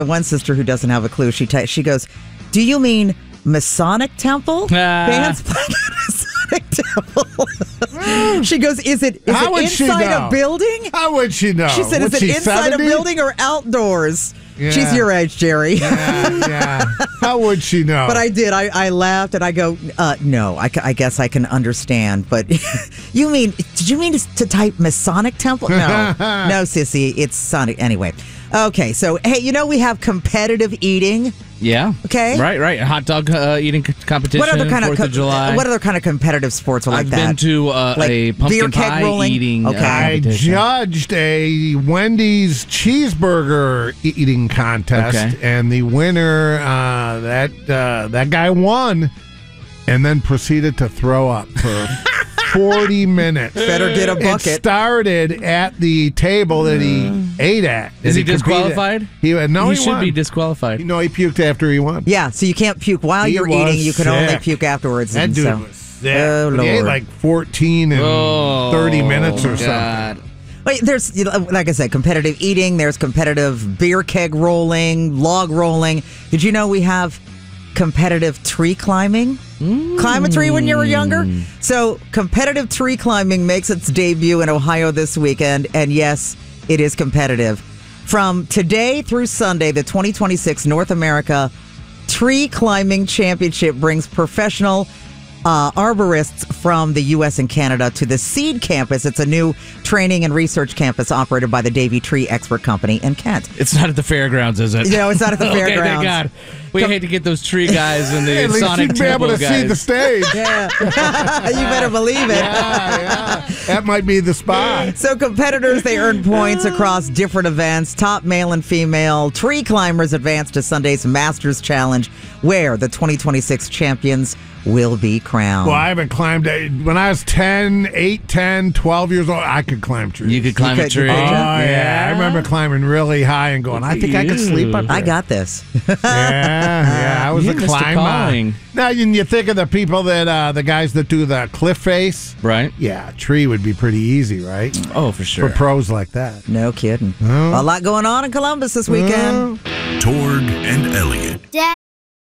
One sister who doesn't have a clue, she goes, "Do you mean Masonic Temple? Bands playing at Masonic Temple." She goes, "Is it inside a building?" How would she know? She said, "Is it inside 70? A building or outdoors?" Yeah. She's your age, Jerry. Yeah. How would she know? But I did. I laughed and I go, no, I guess I can understand. But did you mean to type Masonic Temple? No, no, sissy. It's Sonic. Anyway. Okay, so, hey, we have competitive eating. Yeah. Okay. Right. Hot dog eating competition. What other kind 4th of July. What other kind of competitive sports are like that? I've been to a pumpkin pie eating competition. I judged a Wendy's cheeseburger eating contest, and the winner, that guy won, and then proceeded to throw up for 40 minutes. Better get a bucket. It started at the table that he ate at. Is he disqualified? He should be disqualified. No, he puked after he won. Yeah, so you can't puke while you're eating. You can only puke afterwards. That dude was sick. Oh, Lord. He ate like 14 and 30 minutes or something. Wait, there's, like I said, competitive eating. There's competitive beer keg rolling, log rolling. Did you know we have competitive tree climbing? Climb a tree when you were younger? So competitive tree climbing makes its debut in Ohio this weekend, and yes, it is competitive. From today through Sunday, the 2026 North America Tree Climbing Championship brings professional arborists from the U.S. and Canada to the Seed Campus. It's a new training and research campus operated by the Davey Tree Expert Company in Kent. It's not at the fairgrounds, is it? No, it's not at the fairgrounds. Okay, thank God. We hate to get those tree guys and the Sonic Temple guys. Be able to see the stage. Yeah, you better believe it. Yeah. That might be the spot. So competitors, they earn points across different events. Top male and female tree climbers advance to Sunday's Masters Challenge, where the 2026 champions will be crowned. Well, I haven't climbed. When I was 8, 10, 12 years old, I could climb trees. You could climb a tree? Oh, yeah. I remember climbing really high and going, I think I could sleep up there. I got this. Yeah, I was a climber. Now, you think of the people that, the guys that do the cliff face. Right. Yeah, a tree would be pretty easy, right? Oh, for sure. For pros like that. No kidding. A lot going on in Columbus this weekend. Torg and Elliott.